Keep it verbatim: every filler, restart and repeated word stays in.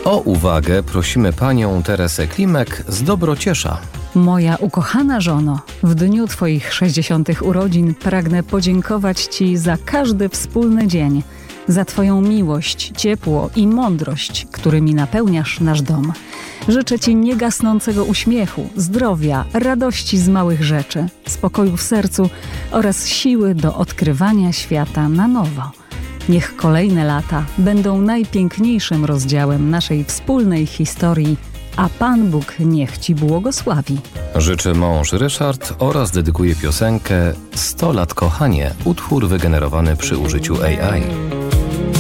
O uwagę prosimy panią Teresę Klimek z Dobrociesza. Moja ukochana żono, w dniu Twoich sześćdziesiątych urodzin pragnę podziękować Ci za każdy wspólny dzień, za Twoją miłość, ciepło i mądrość, którymi napełniasz nasz dom. Życzę Ci niegasnącego uśmiechu, zdrowia, radości z małych rzeczy, spokoju w sercu oraz siły do odkrywania świata na nowo. Niech kolejne lata będą najpiękniejszym rozdziałem naszej wspólnej historii, a Pan Bóg niech Ci błogosławi. Życzy mąż Ryszard oraz dedykuje piosenkę sto lat kochanie, utwór wygenerowany przy użyciu A I.